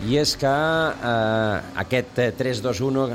i és que aquest 3-2-1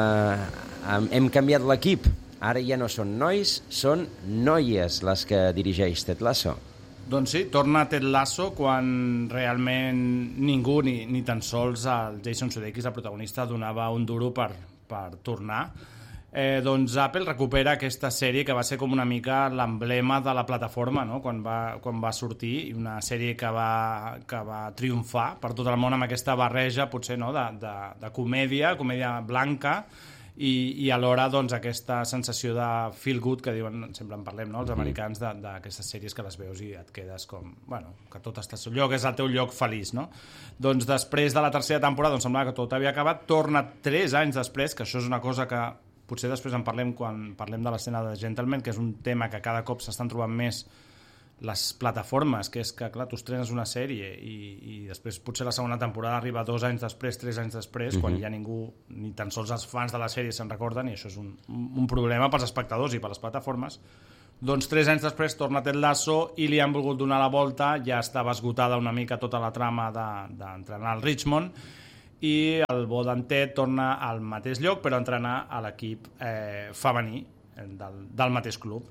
hem canviat l'equip. Ara ja no són nois, són noies les que dirigeix Ted Lasso. Doncs sí, torna Ted Lasso quan realment ningú, ni tan sols el Jason Sudeikis, el protagonista, donava un duro per tornar. Doncs Apple recupera aquesta sèrie que va ser com una mica l'emblema de la plataforma, no? Quan va sortir, una sèrie que va triomfar per tot el món amb aquesta barreja potser, no? de comèdia blanca, i alhora doncs, aquesta sensació de feel good que diuen, sempre en parlem, no? Els americans, d'aquestes sèries que les veus i et quedes com, bueno, que tot està al seu lloc, és el teu lloc feliç, no? Doncs després de la tercera temporada, doncs semblava que tot havia acabat, torna 3 anys després, que això és una cosa que potser després en parlem quan parlem de l'escena de Gentleman, que és un tema que cada cop s'estan trobant més les plataformes, que és que, clar, tu estrenes una sèrie i després potser la segona temporada arriba 2 anys després, 3 anys després, quan ja ningú, ni tan sols els fans de la sèrie se'n recorden, i això és un problema pels espectadors i per les plataformes. Doncs 3 anys després torna Ted Lasso i li han volgut donar la volta, ja estava esgotada una mica tota la trama d'entrenar al Richmond, i el bo d'en Ted torna al mateix lloc, però a entrenar a l'equip femení del mateix club.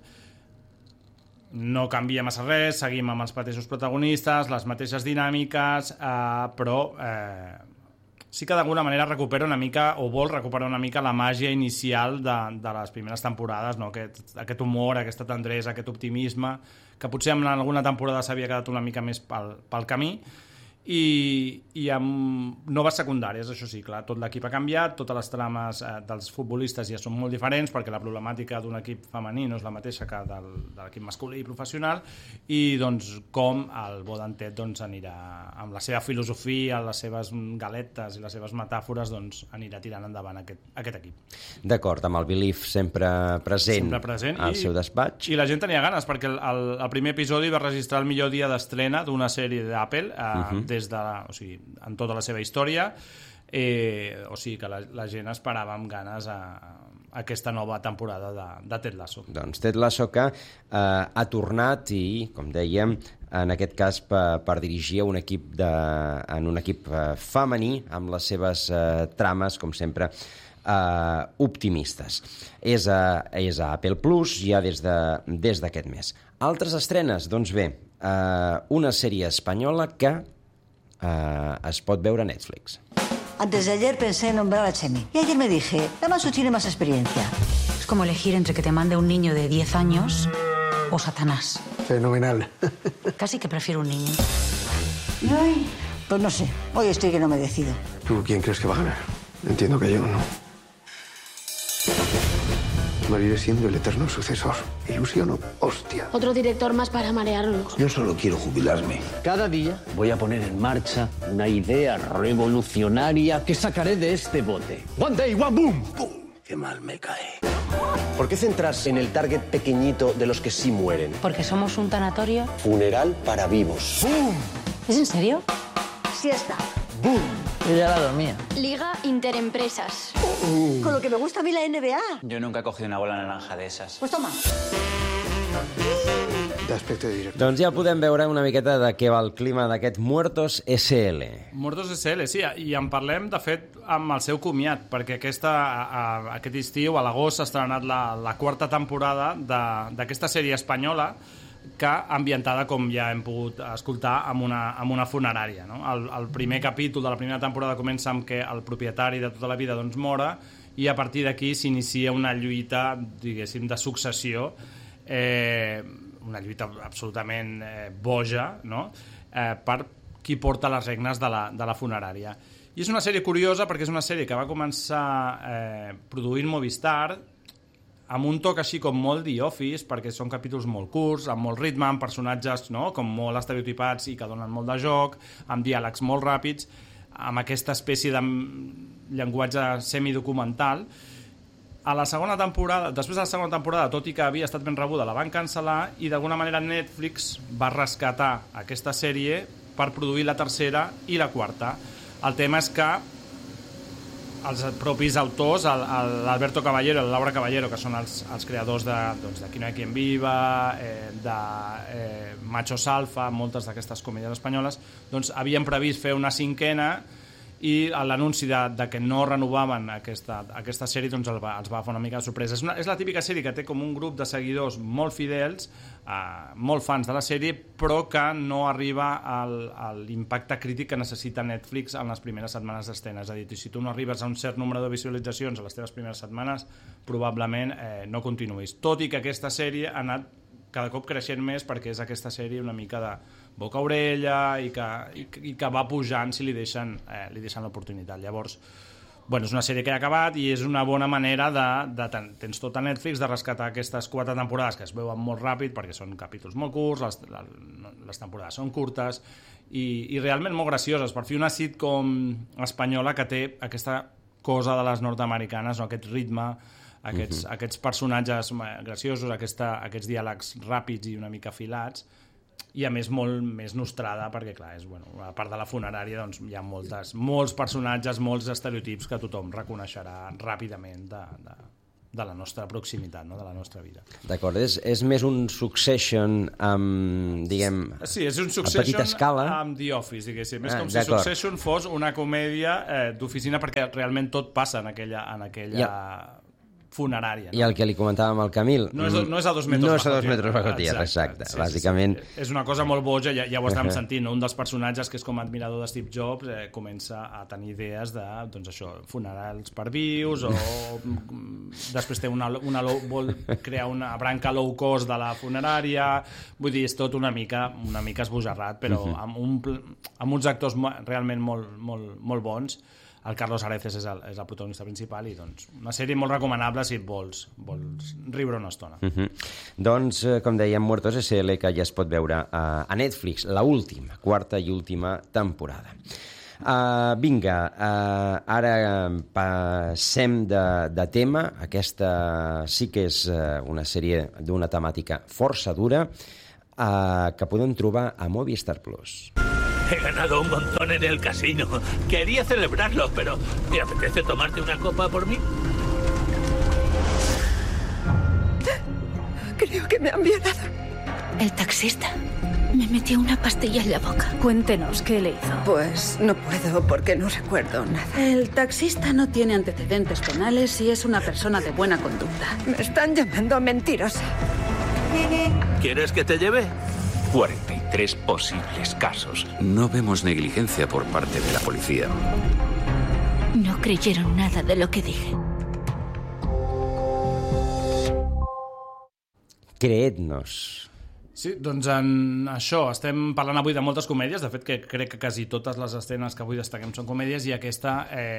No canvia massa res, seguim amb els mateixos protagonistes, les mateixes dinàmiques, però sí que d'alguna manera recupera una mica, o vol recuperar una mica la màgia inicial de les primeres temporades, no? Aquest humor, aquesta tendresa, aquest optimisme, que potser en alguna temporada s'havia quedat una mica més pel camí, i amb noves secundàries, això sí, clar, tot l'equip ha canviat, totes les trames dels futbolistes ja són molt diferents, perquè la problemàtica d'un equip femení no és la mateixa que de l'equip masculí i professional, i doncs com el bo d'en Ted doncs, anirà amb la seva filosofia, les seves galetes i les seves metàfores, doncs anirà tirant endavant aquest equip. D'acord, amb el Belief sempre present al seu despatx. I la gent tenia ganes, perquè el primer episodi va registrar el millor dia d'estrena d'una sèrie d'Apple, en tota la seva història, o sigui que la gent esperava amb ganes aquesta nova temporada de Ted Lasso. Doncs Ted Lasso que ha tornat i, com dèiem, en aquest cas per dirigir un equip en un equip femení amb les seves trames, com sempre, optimistes. És a Apple Plus ja des d'aquest mes. Altres estrenes, doncs bé, una sèrie espanyola que es pot veure a Netflix. Antes de ayer pensé en nombrar a Chemi. Y ayer me dije, Damaso tiene más experiencia. Es como elegir entre que te mande un niño de 10 años o Satanás. Fenomenal. Casi que prefiero un niño. Ay, pues no sé, hoy estoy que no me decido. ¿Tú quién crees que va a ganar? Entiendo que yo, ¿no? Moriré siendo el eterno sucesor. Ilusiono, hostia. Otro director más para marearlos. Yo solo quiero jubilarme. Cada día voy a poner en marcha una idea revolucionaria que sacaré de este bote. One day, one boom. ¡Pum! ¡Qué mal me cae! ¿Por qué centrarse en el target pequeñito de los que sí mueren? Porque somos un tanatorio. Funeral para vivos. ¡Bum! ¿Es en serio? Sí está. ¡Bum! Yo ya la dormía. Liga Interempresas. Con lo que me gusta a mí la NBA. Yo nunca he cogido una bola naranja de esas. Pues toma. D'aspecte de director. Doncs ja podem veure una miqueta de què va el clima d'aquest Muertos SL. Muertos SL, sí, i en parlem, de fet, amb el seu comiat, perquè aquest estiu, a l'agost, s'ha estrenat la quarta temporada d'aquesta sèrie espanyola, que ambientada, com ja hem pogut escoltar, amb una funerària, no? El primer capítol de la primera temporada comença amb que el propietari de tota la vida doncs mora, i a partir d'aquí s'inicia una lluita, diguéssim, de successió, una lluita absolutament boja, no? Per qui porta les regnes de la funerària. I és una sèrie curiosa perquè és una sèrie que va començar produint Movistar, amb un toc així com molt The Office, perquè són capítols molt curts, amb molt ritme, amb personatges, no?, com molt estereotipats i que donen molt de joc, amb diàlegs molt ràpids, amb aquesta espècie de llenguatge semidocumental. A la segona temporada, després de la segona temporada, tot i que havia estat ben rebuda, la van cancel·lar i d'alguna manera Netflix va rescatar aquesta sèrie per produir la tercera i la quarta. El tema és que els propis autors, l'Alberto Caballero i la Laura Caballero, que són els creadors de Aquí no hay quien viva, de Machos Alfa, moltes d'aquestes comèdies espanyoles, doncs havien previst fer una cinquena i l'anunci de que no renovaven aquesta sèrie doncs els va fer una mica de sorpresa. És la típica sèrie que té com un grup de seguidors molt fidels, molt fans de la sèrie, però que no arriba a l'impacte crític que necessita Netflix en les primeres setmanes d'estrena. És a dir, si tu no arribes a un cert número de visualitzacions a les teves primeres setmanes, probablement no continuïs. Tot i que aquesta sèrie ha anat cada cop creixent més perquè és aquesta sèrie una mica de boca a orella i que va pujant si li deixen l'oportunitat. Llavors, és una sèrie que ha acabat i és una bona manera tens tot a Netflix, de rescatar aquestes 4 temporades que es veuen molt ràpid perquè són capítols molt curts, les temporades són curtes i realment molt gracioses. Per fi una sitcom espanyola que té aquesta cosa de les nord-americanes, no? Aquest ritme, aquests personatges graciosos, aquests diàlegs ràpids i una mica afilats, i a més molt més nostrada, perquè clar, a part de la funerària doncs, hi ha molts personatges, molts estereotips que tothom reconeixerà ràpidament de la nostra proximitat, no? De la nostra vida. D'acord, és més un Succession amb, diguem, sí, és un a petita escala. Amb The Office, diguéssim. És com si Succession fos una comèdia d'oficina, perquè realment tot passa en aquella funerària. No? I el que li comentàvem al Camil... No és a 2 metres bajo tierra, exacte. Bàsicament... És una cosa molt boja, ja ho estàvem sentint, no? Un dels personatges, que és com admirador de Steve Jobs, comença a tenir idees de, doncs això, funerals per vius, o després té vol crear una branca low cost de la funerària, vull dir, és tot una mica esbojarrat, però amb uns actors realment molt bons. El Carlos Areces és el protagonista principal i doncs una sèrie molt recomanable si vols riure una estona. Doncs, com dèiem, Muertos S.L., que ja es pot veure a Netflix, la última, 4ª i última temporada. Vinga, ara passem de tema. Aquesta sí que és una sèrie d'una temàtica força dura que podem trobar a Movistar Plus. He ganado un montón en el casino. Quería celebrarlo, pero ¿te apetece tomarte una copa por mí? Creo que me han violado. El taxista me metió una pastilla en la boca. Cuéntenos qué le hizo. Pues no puedo porque no recuerdo nada. El taxista no tiene antecedentes penales y es una persona de buena conducta. Me están llamando mentirosa. ¿Quieres que te lleve? 43 posibles casos. No vemos negligencia por parte de la policía. No creyeron nada de lo que dije. Creednos. Sí, doncs en això estem parlant avui de moltes comèdies. De fet, que crec que quasi totes les escenes que avui destaquem són comèdies, i aquesta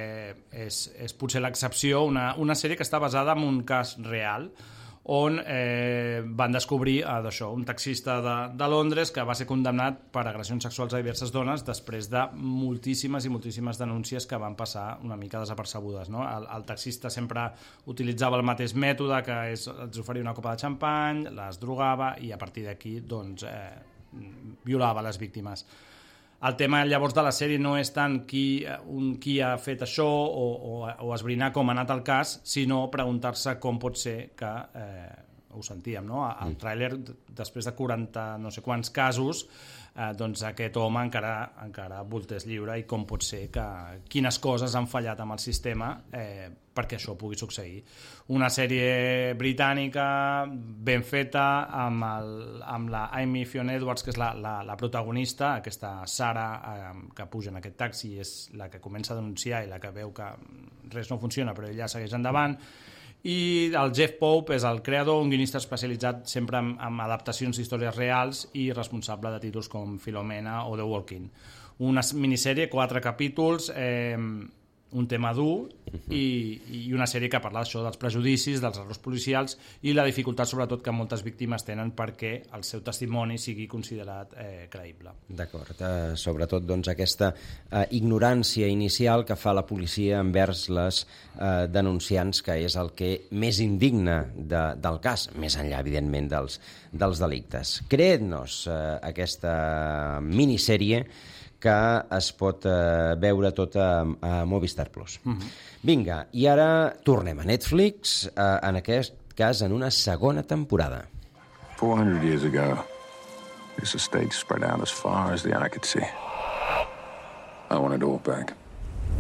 és potser l'excepció, una sèrie que està basada en un cas real, on van descobrir un taxista de Londres que va ser condemnat per agressions sexuals a diverses dones després de moltíssimes i moltíssimes denúncies que van passar una mica desapercebudes. No? El taxista sempre utilitzava el mateix mètode, que és els oferia una copa de xampany, les drogava i a partir d'aquí violava les víctimes. El tema llavors de la sèrie no és tant qui ha fet això o esbrinar com ha anat el cas, sinó preguntar-se com pot ser que, ho sentíem, no? El tràiler, després de 40 no sé quants casos, doncs aquest home encara voltés lliure, i com pot ser quines coses han fallat amb el sistema perquè això pugui succeir. Una sèrie britànica ben feta amb la Amy Fiona Edwards, que és la protagonista, aquesta Sara que puja en aquest taxi, és la que comença a denunciar i la que veu que res no funciona però ella segueix endavant. I el Jeff Pope és el creador, un guionista especialitzat sempre en adaptacions d'històries reals i responsable de títols com Filomena o The Walking. Una minissèrie, 4 capítols, un tema dur i una sèrie que parla d'això, dels prejudicis, dels errors policials i la dificultat sobretot que moltes víctimes tenen perquè el seu testimoni sigui considerat creïble. D'acord, sobretot doncs, aquesta ignorància inicial que fa la policia envers les denunciants, que és el que més indigna del cas, més enllà evidentment dels delictes. Creednos aquesta minissèrie que es pot veure tota a Movistar Plus. Vinga, i ara tornem a Netflix, en aquest cas en una segona temporada. 400 years ago, this estate spread out as far as the eye could see. I want it all back.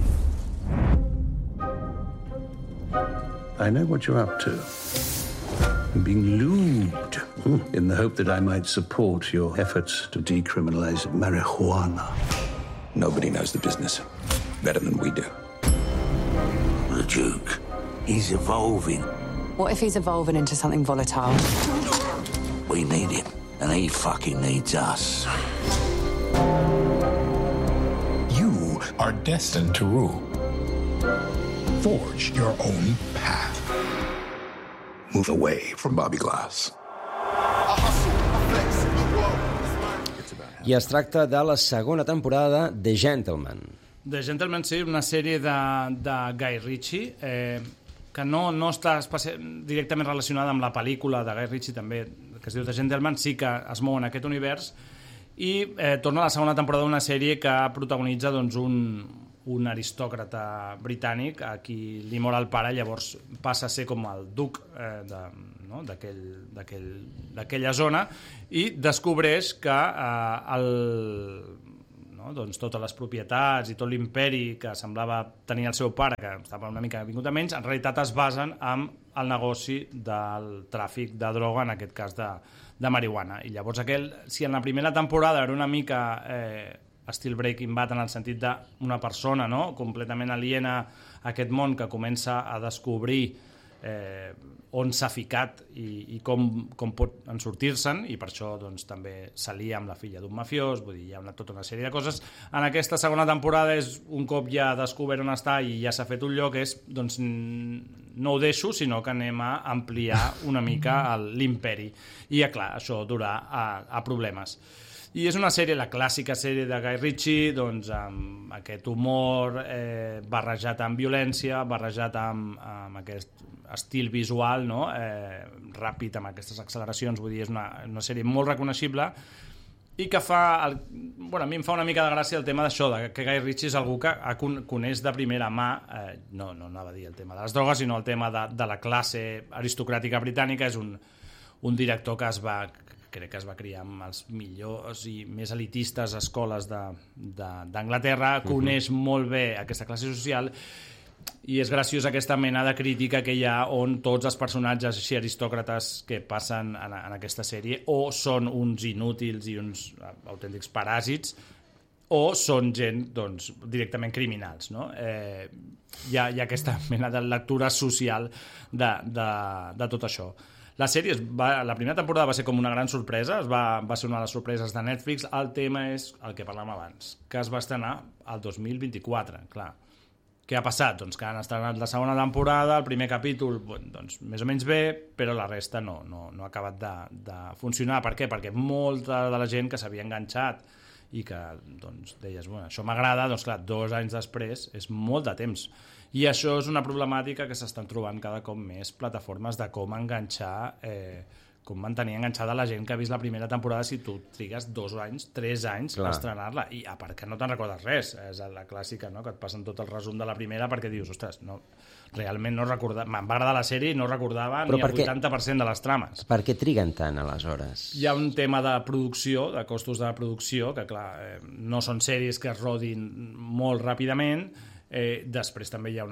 I know what you're up to. I'm being lubed in the hope that I might support your efforts to decriminalize marijuana. Nobody knows the business better than we do. The Duke, he's evolving. What if he's evolving into something volatile? We need him, and he fucking needs us. You are destined to rule. Forge your own path. Move away from Bobby Glass. I es tracta de la segona temporada de The Gentleman. The Gentleman, sí, una sèrie de Guy Ritchie, que no està directament relacionada amb la pel·lícula de Guy Ritchie, també, que es diu The Gentleman, sí que es mou en aquest univers, i torna a la segona temporada d'una sèrie que protagonitza doncs, un aristòcrata britànic a qui li mor el pare, llavors passa a ser com el duc d'aquella zona, i descobreix que doncs, totes les propietats i tot l'imperi que semblava tenir el seu pare, que estava una mica vingut a menys, en realitat es basen en el negoci del tràfic de droga, en aquest cas de marihuana. I llavors si en la primera temporada era una mica estil Breaking Bad en el sentit d'una persona completament aliena a aquest món que comença a descobrir on s'ha ficat i com pot en sortir-se'n, i per això doncs, també s'alia amb la filla d'un mafiós, vull dir, hi ha tota una sèrie de coses. En aquesta segona temporada és un cop ja descobert on està i ja s'ha fet un lloc, és doncs no ho deixo, sinó que anem a ampliar una mica l'imperi. I clar, això durà a problemes. I és una sèrie, la clàssica sèrie de Guy Ritchie, doncs, amb aquest humor barrejat amb violència, barrejat amb aquest estil visual, ràpid, amb aquestes acceleracions, vull dir, és una sèrie molt reconeixible i que a mi em fa una mica de gràcia el tema d'això, que Guy Ritchie és algú que coneix de primera mà, no anava a dir el tema de les drogues, sinó el tema de la classe aristocràtica britànica. És un director que crec que es va criar amb els millors i més elitistes escoles d'Anglaterra, coneix molt bé aquesta classe social, i és graciós aquesta mena de crítica que hi ha on tots els personatges així aristòcrates que passen en aquesta sèrie o són uns inútils i uns autèntics paràsits o són gent doncs, directament criminals. Hi ha aquesta mena de lectura social de tot això. La sèrie, la primera temporada va ser com una gran sorpresa, va ser una de les sorpreses de Netflix. El tema és el que parlàvem abans, que es va estrenar el 2024, clar. Què ha passat? Doncs que han estrenat la segona temporada, el primer capítol, doncs, més o menys bé, però la resta no ha acabat de funcionar. Per què? Perquè molta de la gent que s'havia enganxat i que doncs, deies, això m'agrada, doncs clar, 2 anys després és molt de temps. I això és una problemàtica que s'estan trobant cada cop més plataformes de com enganxar, com mantenir enganxada la gent que ha vist la primera temporada si tu trigues 2 anys, 3 anys a estrenar-la. I a part que no te'n recordes res, és la clàssica, que et passen tot el resum de la primera perquè dius, ostres, realment no recordava, me'n va agradar la sèrie i no recordava ni el 80% de les trames. Per què triguen tant, aleshores? Hi ha un tema de producció, de costos de producció, que clar, no són sèries que es rodin molt ràpidament. Després també hi ha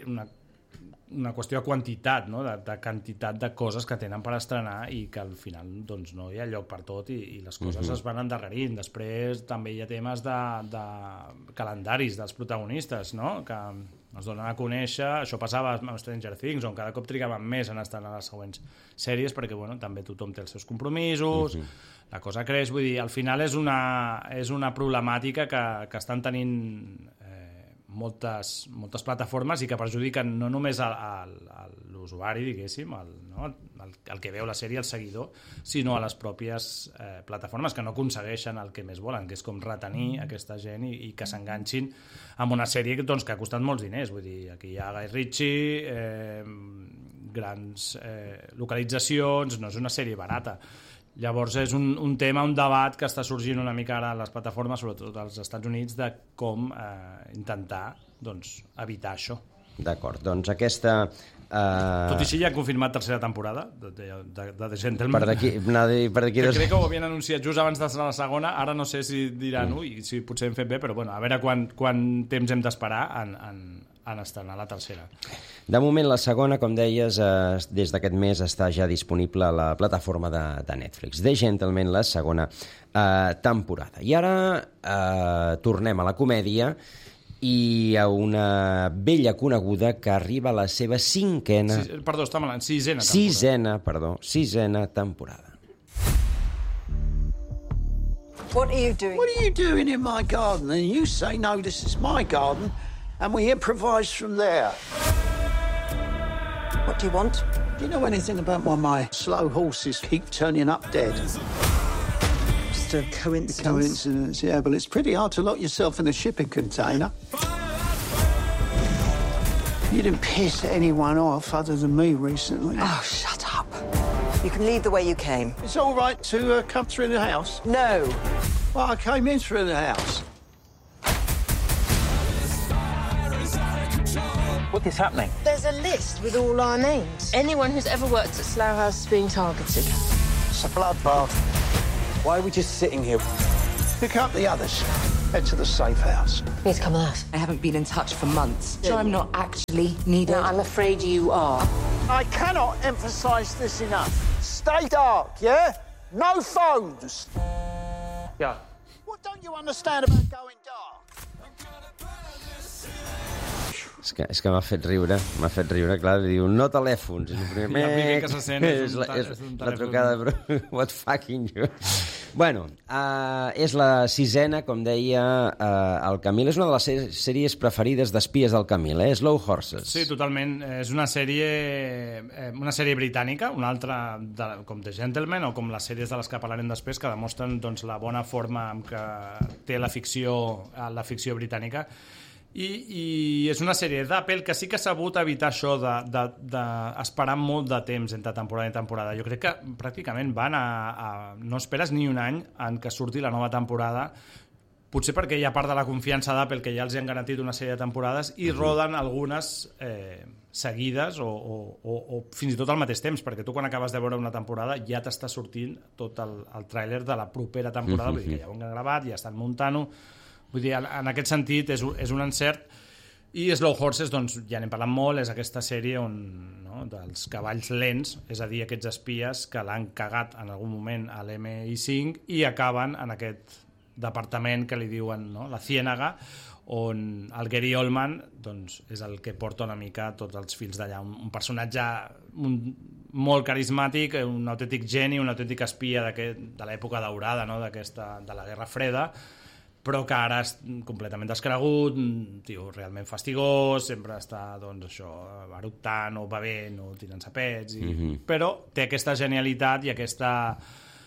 una qüestió de quantitat, de quantitat de coses que tenen per estrenar i que al final doncs, no hi ha lloc per tot i les coses es van endarrerint. Després també hi ha temes de calendaris dels protagonistes, que es donen a conèixer. Això passava amb Stranger Things, on cada cop trigaven més en estrenar les següents sèries perquè també tothom té els seus compromisos, la cosa creix. Vull dir, al final és una problemàtica que estan tenint moltes plataformes i que perjudiquen no només a l'usuari, diguéssim, el que veu la sèrie, el seguidor, sinó a les pròpies plataformes que no aconsegueixen el que més volen, que és com retenir aquesta gent i que s'enganxin amb una sèrie que ha costat molts diners. Vull dir, aquí hi ha Guy Ritchie, grans localitzacions, no és una sèrie barata. Llavors és un tema, un debat que està sorgint una mica ara a les plataformes, sobretot als Estats Units, de com intentar evitar això. D'acord, doncs aquesta... Tot i així ja han confirmat tercera temporada de The Gentleman. Per d'aquí crec que ho havien anunciat just abans de la segona, ara no sé si diran, si potser hem fet bé, però a veure quant temps hem d'esperar en en estrenar la tercera. De moment, la segona, com deies, des d'aquest mes està ja disponible a la plataforma de Netflix. The Gentleman, la segona temporada. I ara tornem a la comèdia i a una vella coneguda que arriba a la seva cinquena... Perdó, està malament, sisena temporada. What are you doing? What are you doing in my garden? And you say, no, this is my garden, and we improvise from there. What do you want? Do you know anything about why my slow horses keep turning up dead? Just a coincidence. Coincidence, yeah, but it's pretty hard to lock yourself in a shipping container. You didn't piss anyone off other than me recently. Oh, shut up. You can leave the way you came. It's all right to come through the house? No. Well, I came in through the house. What is happening? There's a list with all our names. Anyone who's ever worked at Slough House is being targeted. It's a bloodbath. Why are we just sitting here? Pick up the others. Head to the safe house. You need to come with us. I haven't been in touch for months. So I'm not actually needed. No, I'm afraid you are. I cannot emphasize this enough. Stay dark, yeah? No phones. Yeah. What don't you understand about going dark? És que m'ha fet riure, clar, li diu, no telèfons. I el primer que se sent és la trucada, però what fucking you. Bueno, és la sisena, com deia el Camil, és una de les sèries preferides d'espies del Camil, Slow Horses. Sí, totalment. És una sèrie britànica, una altra com The Gentleman o com les sèries de les que parlarem després, que demostren doncs, la bona forma amb què té la ficció britànica. I és una sèrie d'Apple que sí que s'ha sabut evitar això d'esperar molt de temps entre temporada i temporada. Jo crec que pràcticament van no esperes ni un any en què surti la nova temporada, potser perquè hi ha part de la confiança d'Apple que ja els han garantit una sèrie de temporades i roden algunes seguides o fins i tot al mateix temps, perquè tu quan acabes de veure una temporada ja t'està sortint tot el tràiler de la propera temporada, vull dir que ja ho han gravat, ja estan muntant-ho. Vull dir, en aquest sentit és un encert. I Slow Horses, doncs, ja n'hem parlat molt, és aquesta sèrie on, no, dels cavalls lents, és a dir, aquests espies que l'han cagat en algun moment a l'MI5 i acaben en aquest departament que li diuen, no, la Ciénaga, on el Gary Oldman doncs, és el que porta una mica tots els fils d'allà. Un personatge molt carismàtic, un autèntic geni, un autèntic espia de l'època daurada, no, de la Guerra Freda, però que ara és completament descregut, un tio realment fastigós, sempre està, doncs, això, eructant o bevent o tirant-se pets, però té aquesta genialitat i aquesta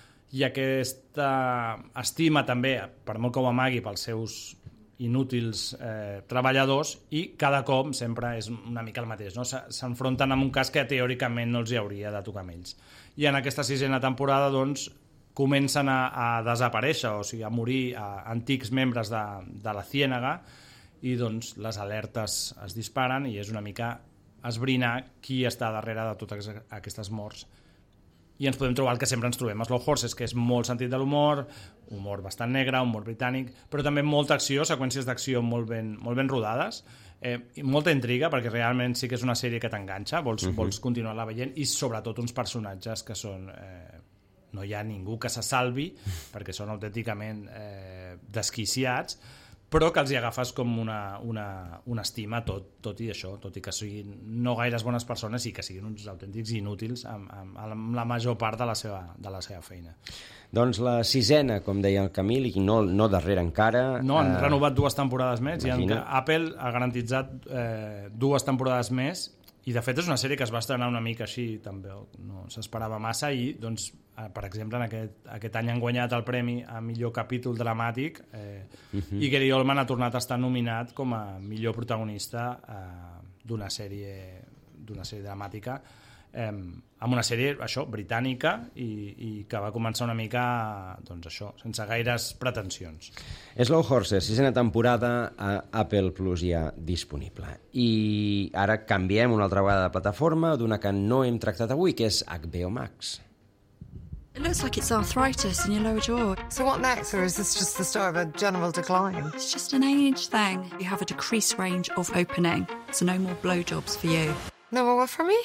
estima també, per molt que ho amagui pels seus inútils treballadors, i cada cop sempre és una mica el mateix, no? S'enfronten amb un cas que teòricament no els hi hauria de tocar amb ells. I en aquesta sisena temporada, doncs, comencen a desaparèixer, o sigui, a morir antics membres de la Ciénaga, i doncs les alertes es disparen i és una mica esbrinar qui està darrere de totes aquestes morts. I ens podem trobar el que sempre ens trobem a Slow Horses, que és molt sentit de l'humor, humor bastant negre, humor britànic, però també molta acció, seqüències d'acció molt ben rodades, i molta intriga, perquè realment sí que és una sèrie que t'enganxa, vols continuar-la veient, i sobretot uns personatges que són... no hi ha ningú que se salvi, perquè són autènticament desquiciats, però que els hi agafes com una estima, tot i això, tot i que siguin no gaires bones persones i que siguin uns autèntics inútils amb la major part de la seva feina. Doncs la sisena, com deia el Camil, i no darrere encara... No, han renovat 2 temporades més, i Apple ha garantitzat 2 temporades més, i de fet és una sèrie que es va estrenar una mica així, també no s'esperava massa, i doncs, per exemple, en aquest any han guanyat el premi a millor capítol dramàtic, i Gary Oldman ha tornat a estar nominat com a millor protagonista d'una sèrie dramàtica, amb una sèrie, això, britànica, i que va començar una mica, doncs això, sense gaires pretensions. Slow Horses, sisena temporada a Apple Plus ja disponible. I ara canviem una altra vegada de plataforma, d'una que no hem tractat avui, que és HBO Max. It looks like it's arthritis in your lower jaw. So what next, or is this just the start of a general decline? It's just an age thing. You have a decreased range of opening, so no more blowjobs for you. No more what for me?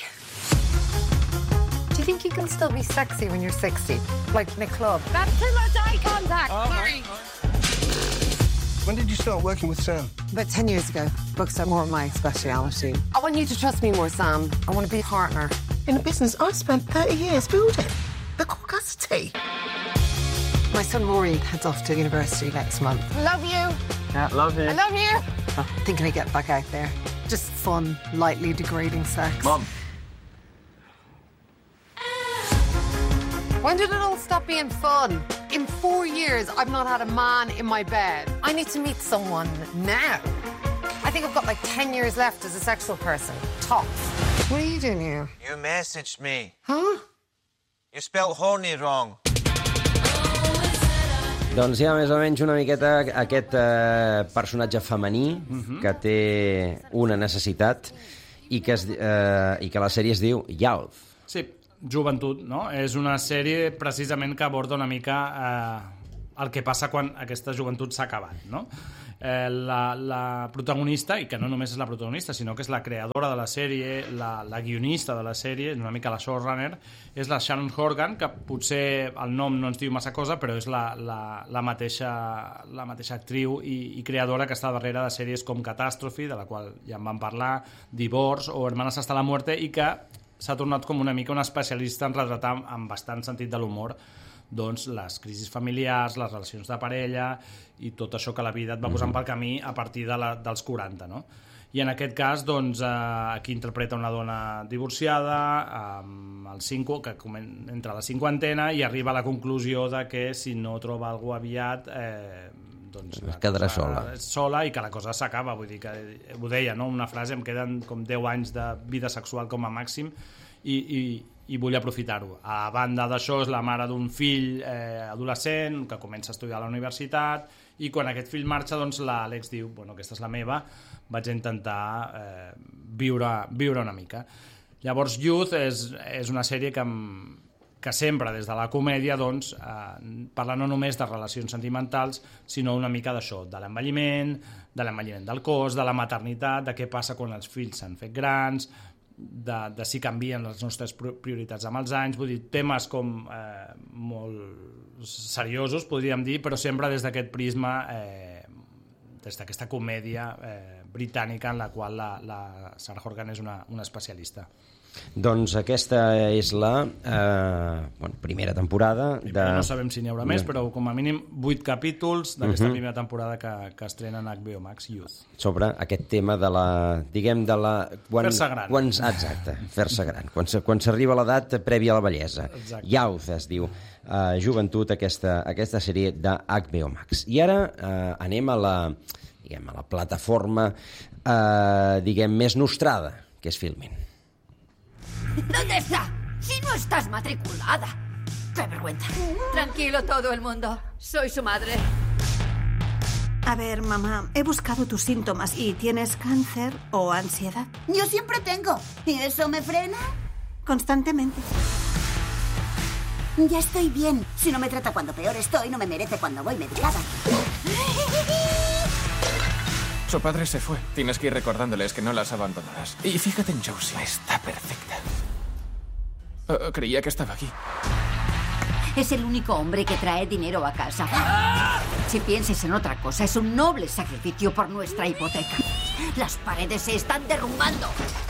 Do you think you can still be sexy when you're 60? Like in a club? That's too much eye contact. Sorry. When did you start working with Sam? About 10 years ago. Books are more my speciality. I want you to trust me more, Sam. I want to be a partner. In a business I spent 30 years building. The Caucasity. My son Rory heads off to university next month. Love you. Yeah, love you. I love you. Thinking of get back out there. Just fun, lightly degrading sex. Mom. When did it all stop being fun? In 4 years, I've not had a man in my bed. I need to meet someone now. I think I've got like 10 years left as a sexual person. Tops. What are you doing here? You messaged me. Huh? You spelled horny wrong. Doncs hi ha més o menys una miqueta aquest personatge femení que té una necessitat i que la sèrie es diu Youth. Sí, joventut, no? És una sèrie precisament que aborda una mica el que passa quan aquesta joventut s'ha acabat, no? La protagonista, i que no només és la protagonista, sinó que és la creadora de la sèrie, la guionista de la sèrie, una mica la showrunner, és la Sharon Horgan, que potser el nom no ens diu massa cosa, però és la mateixa actriu i creadora que està darrere de sèries com Catastrophe, de la qual ja en vam parlar, Divorce o Hermanas hasta la muerte, i que s'ha tornat com una mica una especialista en retratar amb bastant sentit de l'humor doncs les crisis familiars, les relacions de parella i tot això que la vida et va posant pel camí a partir dels 40, no? I en aquest cas, doncs, aquí interpreta una dona divorciada, que entra a la cinquantena i arriba a la conclusió de que si no troba algú aviat doncs es quedarà sola i que la cosa s'acaba, vull dir que ho deia, no? Una frase, em queden com 10 anys de vida sexual com a màxim i vull aprofitar-ho. A banda d'això és la mare d'un fill adolescent que comença a estudiar a la universitat i quan aquest fill marxa, doncs l'Àlex diu, bueno, aquesta és la meva, vaig a intentar viure una mica. Llavors Youth és una sèrie que sempre des de la comèdia doncs, parla no només de relacions sentimentals, sinó una mica d'això, de l'envelliment del cos, de la maternitat, de què passa quan els fills s'han fet grans, de si canvien les nostres prioritats amb els anys, vull dir, temes com molt seriosos, podríem dir, però sempre des d'aquest prisma, des d'aquesta comèdia britànica en la qual la Sarah Horgan és una especialista. Doncs aquesta és la primera temporada. No sabem si n'hi haurà més, però com a mínim 8 capítols d'aquesta primera temporada que estrena en HBO Max, Youth. Sobre aquest tema de la... fer-se gran. Exacte, fer-se gran. Quan s'arriba a l'edat prèvia a la bellesa. Exacte. Youth es diu Joventut, aquesta sèrie de HBO Max. I ara anem a la plataforma més nostrada, que és Filmin. ¿Dónde está? Si no estás matriculada. ¡Qué vergüenza! Tranquilo todo el mundo. Soy su madre. A ver, mamá, he buscado tus síntomas y ¿tienes cáncer o ansiedad? Yo siempre tengo. ¿Y eso me frena? Constantemente. Ya estoy bien. Si no me trata cuando peor estoy, no me merece cuando voy medicada. Su padre se fue. Tienes que ir recordándoles que no las abandonarás. Y fíjate en Josie. Está perfecta. Creía que estaba aquí. Es el único hombre que trae dinero a casa. Si pienses en otra cosa, es un noble sacrificio por nuestra hipoteca. Las paredes se están derrumbando.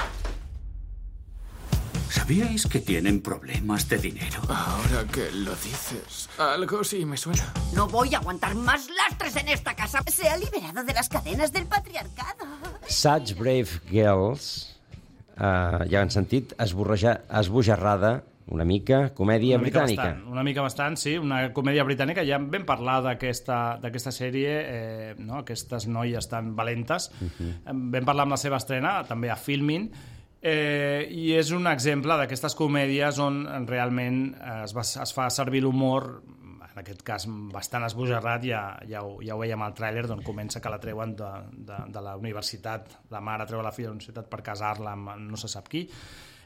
¿Sabíais que tienen problemas de dinero? Ahora que lo dices, algo sí me suena. No voy a aguantar más lastres en esta casa. Se ha liberado de las cadenas del patriarcado. Such Brave Girls, ja han sentit, esbojarrada, una mica, comèdia britànica. Una mica bastant, sí, una comèdia britànica. Ja en vam parlar d'aquesta sèrie, no? Aquestes noies tan valentes. Vam parlar amb la seva estrena, també a Filmin, i és un exemple d'aquestes comèdies on realment es fa servir l'humor, en aquest cas bastant esbojarrat, ja ho veiem al tràiler, d'on comença que la treuen de la universitat, la mare treu la filla de la universitat per casar-la amb no se sap qui.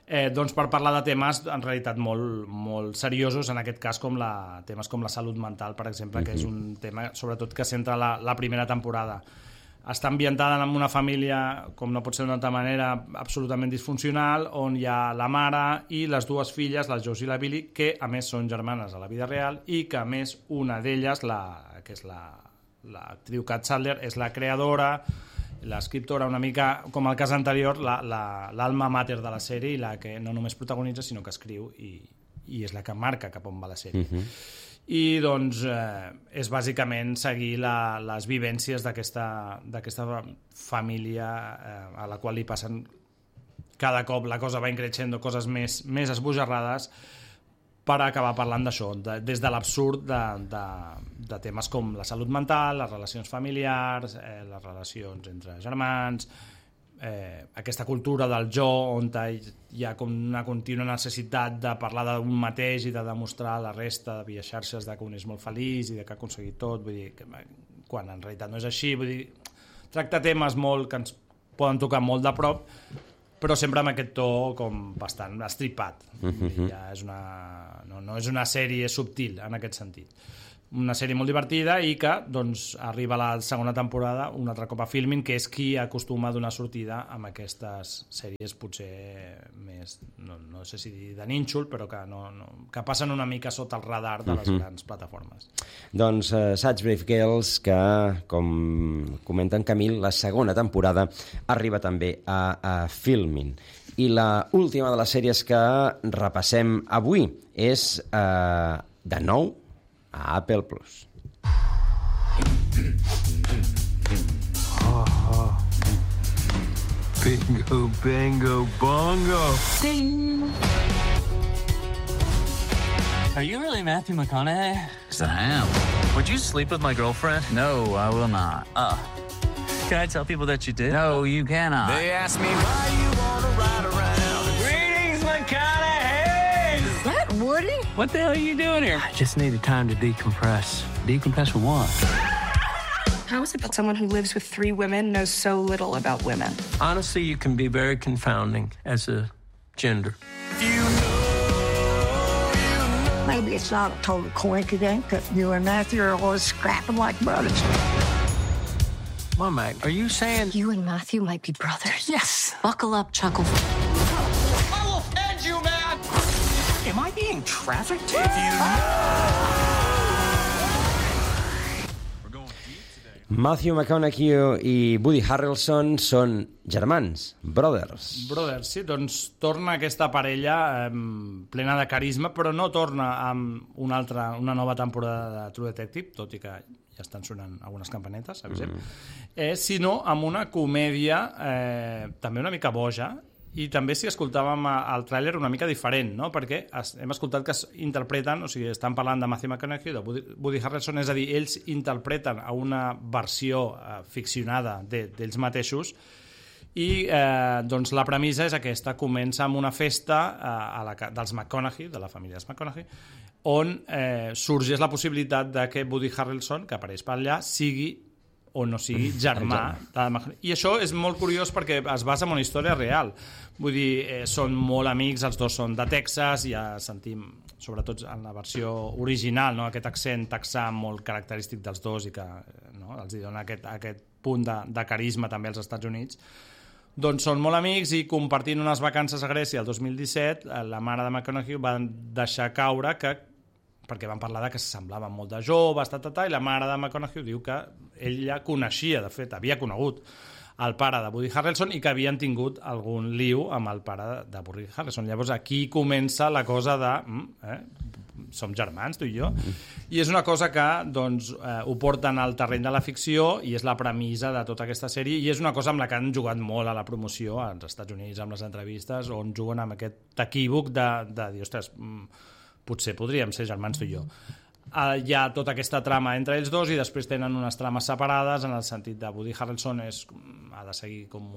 doncs per parlar de temes en realitat molt seriosos, en aquest cas temes com la salut mental, per exemple, que és un tema sobretot que centra la primera temporada. Està ambientada en una família, com no pot ser d'una altra manera, absolutament disfuncional, on hi ha la mare i les dues filles, la Josie i la Billie, que a més són germanes a la vida real i que a més una d'elles, que és l'actriu Kat Sadler, és la creadora, l'escriptora, una mica com el cas anterior, l'alma mater de la sèrie i la que no només protagonitza sinó que escriu i és la que marca cap on va la sèrie. I doncs és bàsicament seguir les vivències d'aquesta família a la qual li passen cada cop la cosa va increixent coses més esbojarrades, per acabar parlant d'això, des de l'absurd de temes com la salut mental, les relacions familiars, les relacions entre germans, aquesta cultura del jo, on hi ha com una contínua necessitat de parlar d'un mateix i de demostrar a la resta via xarxes que un és molt feliç i que ha aconseguit tot, vull dir, quan en realitat no és així, vull dir, tracta temes que ens poden tocar molt de prop, però sempre amb aquest to com bastant estripat. Ja no és una sèrie subtil en aquest sentit. Una sèrie molt divertida i que doncs, arriba a la segona temporada un altre cop a Filmin, que és qui acostuma a donar sortida amb aquestes sèries potser més, no sé si dir de nínxol, però que passen una mica sota el radar de les grans plataformes. Doncs Such Brave Girls, que com comenta en Camil, la segona temporada arriba també a Filmin. I l'última de les sèries que repassem avui és de nou a Apple Plus. Bingo, bango, bongo. Ding! Are you really Matthew McConaughey? Yes, I am. Would you sleep with my girlfriend? No, I will not. Can I tell people that you did? No, you cannot. They ask me why you want to ride around. Greetings, McConaughey! Is that Woody? What the hell are you doing here? I just needed time to decompress. Decompress for what? How is it that someone who lives with 3 women knows so little about women? Honestly, you can be very confounding as a gender. Maybe it's not a total coincidence that you and Matthew are always scrapping like brothers. Mom, Mac, are you saying... You and Matthew might be brothers? Yes. Buckle up, Chuckle. I will end you, man! Am I being trafficked? Matthew McConaughey i Woody Harrelson són germans, brothers. Brothers, sí, doncs torna aquesta parella plena de carisma, però no torna amb una nova temporada de True Detective, tot i que ja estan sonant algunes campanetes, sinó amb una comèdia també una mica boja, i també si escoltàvem el tràiler una mica diferent, no? Perquè hem escoltat que es interpreten, o sigui, estan parlant de Matthew McConaughey, de Woody Harrelson, és a dir, ells interpreten a una versió ficcionada d'ells mateixos i doncs la premissa és aquesta, comença amb una festa dels McConaughey, de la família McConaughey, on sorgeix la possibilitat de que Woody Harrelson, que apareix per allà, sigui o no sigui germà. I això és molt curiós perquè es basa en una història real. Vull dir, són molt amics, els dos són de Texas, ja sentim, sobretot en la versió original, aquest accent texà molt característic dels dos i que els dona aquest punt de carisma també als Estats Units. Doncs són molt amics i compartint unes vacances a Grècia el 2017, la mare de McConaughey va deixar caure perquè van parlar que semblaven molt de joves, i la mare de McConaughey diu que ella coneixia, de fet, havia conegut el pare de Woody Harrelson i que havien tingut algun liu amb el pare de Woody Harrelson. Llavors aquí comença la cosa de som germans, tu i jo, i és una cosa que doncs, ho porten al terreny de la ficció i és la premissa de tota aquesta sèrie i és una cosa amb la que han jugat molt a la promoció als Estats Units, amb les entrevistes, on juguen amb aquest equívoc de dir, ostres, potser podríem ser germans tu i jo. Hi ha tota aquesta trama entre ells dos i després tenen unes trames separades en el sentit de Woody Harrelson ha de seguir com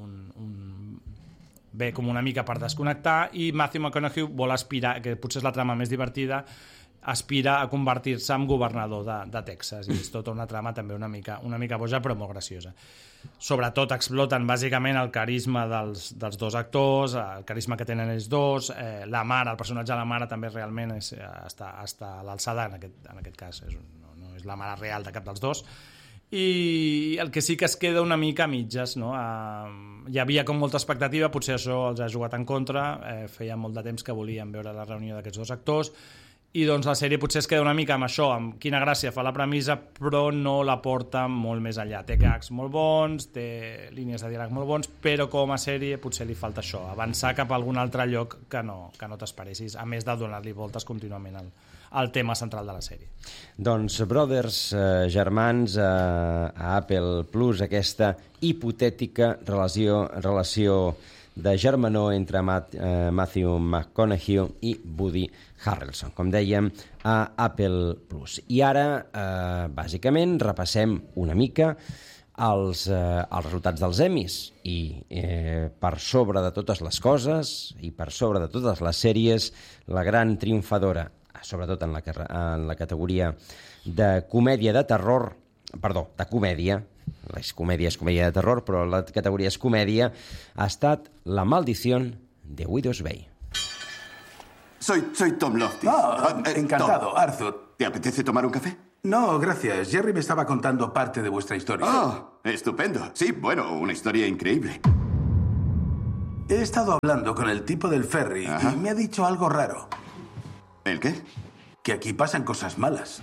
com una mica per desconnectar i Matthew McConaughey vol aspirar, que potser és la trama més divertida, aspira a convertir-se en governador de Texas, i és tota una trama també una mica boja però molt graciosa. Sobretot exploten bàsicament el carisma dels dos actors, el carisma que tenen ells dos, la mare, el personatge de la mare també realment està a l'alçada en aquest cas, no és la mare real de cap dels dos, i el que sí que es queda una mica a mitges, no? Hi havia com molta expectativa, potser això els ha jugat en contra, feia molt de temps que volíem veure la reunió d'aquests dos actors, i doncs la sèrie potser es queda una mica amb això, amb quina gràcia fa la premissa, però no la porta molt més enllà. Té gags molt bons, té línies de diàleg molt bons, però com a sèrie potser li falta això, avançar cap a algun altre lloc que no t'esperessis, a més de donar-li voltes contínuament al tema central de la sèrie. Doncs Brothers, germans, a Apple Plus, aquesta hipotètica relació de germanor entre Matthew McConaughey i Woody Harrelson, com dèiem, a Apple Plus. I ara, bàsicament, repassem una mica els resultats dels Emmys i per sobre de totes les coses i per sobre de totes les sèries, la gran triomfadora, sobretot en la categoria de comèdia de terror, perdó, de comèdia, és comèdia de terror, però la categoria és comèdia, ha estat La maldición de Widow's Bay. Soy Tom Loftis. Encantado, Tom. Arthur. ¿Te apetece tomar un café? No, gracias. Jerry me estaba contando parte de vuestra historia. ¡Oh, estupendo! Sí, bueno, una historia increíble. He estado hablando con el tipo del ferry y me ha dicho algo raro. ¿El qué? Que aquí pasan cosas malas.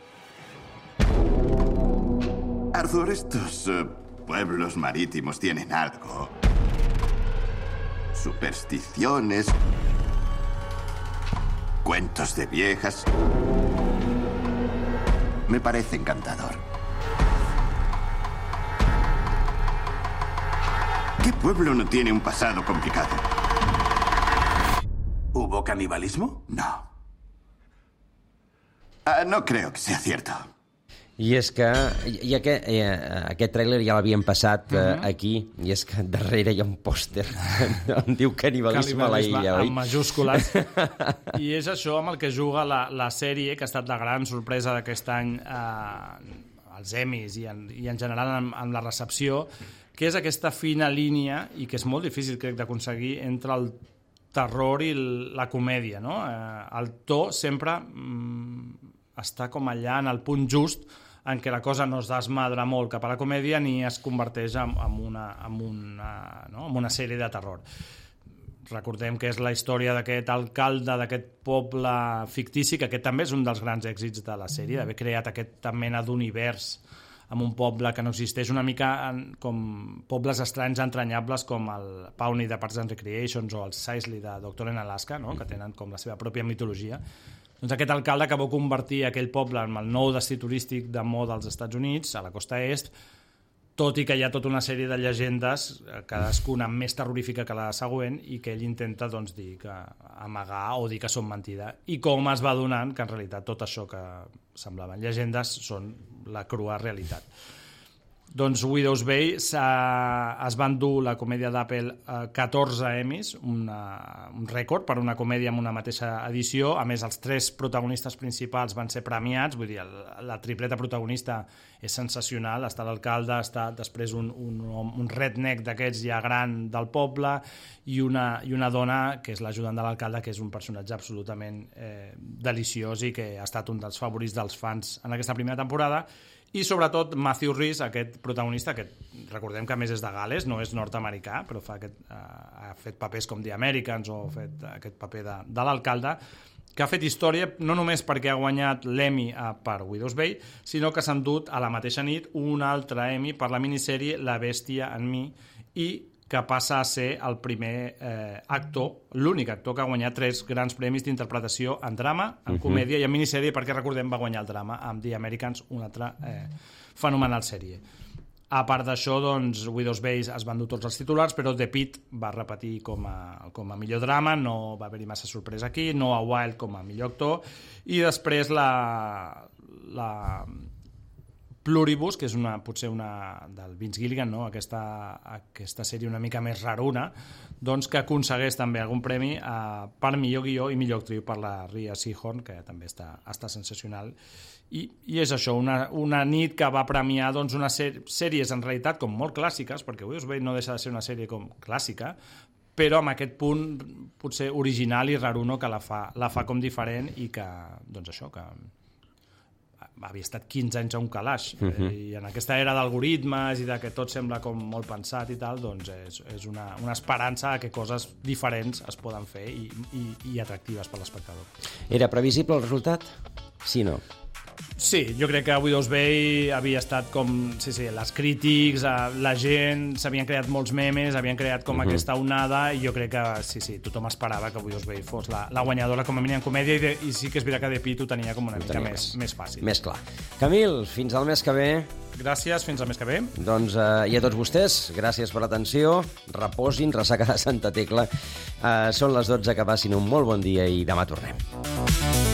Arthur, estos pueblos marítimos tienen algo. Supersticiones, cuentos de viejas. Me parece encantador. ¿Qué pueblo no tiene un pasado complicado? ¿Hubo canibalismo? No. No creo que sea cierto. I és que aquest tràiler ja l'havíem passat aquí, i és que darrere hi ha un pòster on diu canibalisme a la illa, oi? En majúscules. I és això amb el que juga la sèrie, que ha estat la gran sorpresa d'aquest any als Emmys i en general en la recepció, que és aquesta fina línia, i que és molt difícil, crec, d'aconseguir entre el terror i la comèdia, no? El to sempre està com allà en el punt just en què la cosa no es desmadra molt cap a la comèdia ni es converteix en una sèrie de terror. Recordem que és la història d'aquest alcalde d'aquest poble fictici, que aquest també és un dels grans èxits de la sèrie, d'haver creat aquesta mena d'univers en un poble que no existeix, una mica com pobles estranys entranyables com el Pawnee de Parks and Recreations o el Sisley de Doctor en Alaska, no? Que tenen com la seva pròpia mitologia. Doncs aquest alcalde que va convertir aquell poble en el nou destí turístic de moda als Estats Units, a la costa est, tot i que hi ha tota una sèrie de llegendes, cadascuna més terrorífica que la següent, i que ell intenta dir que amagar o dir que són mentida. I com es va donant que en realitat tot això que semblaven llegendes són la crua realitat. Doncs Widow's Bay es va endur la comèdia d'Apple 14 Emmys, un rècord per una comèdia en una mateixa edició. A més, els 3 protagonistes principals van ser premiats, vull dir, la tripleta protagonista és sensacional. Està l'alcalde, està després un redneck d'aquests ja gran del poble i una dona que és l'ajudant de l'alcalde, que és un personatge absolutament deliciós i que ha estat un dels favorits dels fans en aquesta primera temporada. I sobretot Matthew Rhys, aquest protagonista, que recordem que a més és de Gal·les, no és nord-americà, però ha fet papers com The Americans o ha fet aquest paper de l'alcalde, que ha fet història no només perquè ha guanyat l'Emmy per Widow's Bay, sinó que s'ha endut a la mateixa nit un altre Emmy per la minissèrie La bèstia en mi, i que passa a ser el primer actor, l'únic actor que ha guanyat 3 grans premis d'interpretació en drama, en comèdia i en minissèrie, perquè recordem va guanyar el drama amb The Americans, una altra fenomenal sèrie. A part d'això, doncs, Widow's Bay es van dur tots els titulars, però The Pitt va repetir com a millor drama, no va haver-hi massa sorpresa aquí, Noah Wilde com a millor actor, i després la Pluribus, que és potser una del Vince Gilligan, no? aquesta sèrie una mica més raruna, doncs que aconsegueix també algun premi per millor guió i millor actriu per la Rhea Seehorn, que també està sensacional. I és això, una nit que va premiar doncs, unes sèries en realitat com molt clàssiques, perquè Wheels Bay no deixa de ser una sèrie com clàssica, però amb aquest punt potser original i raruno que la fa com diferent i que, doncs això, que havia estat 15 anys a un calaix i en aquesta era d'algoritmes i de que tot sembla com molt pensat i tal, doncs és una esperança que coses diferents es poden fer i atractives per l'espectador. Era previsible el resultat? Sí, no? Sí, jo crec que Widow's Bay havia estat com... Sí, les crítics, la gent, s'havien creat molts memes, havien creat com aquesta onada i jo crec que sí, tothom esperava que Widow's Bay fos la guanyadora com a mínim en comèdia i sí que és veritat que De Pitt ho tenia com una mica més fàcil. Més clar. Camil, fins al mes que ve. Gràcies, fins al mes que ve. Doncs i a tots vostès, gràcies per l'atenció. Reposin, ressaca de Santa Tecla. Són les 12, que passin un molt bon dia i demà tornem.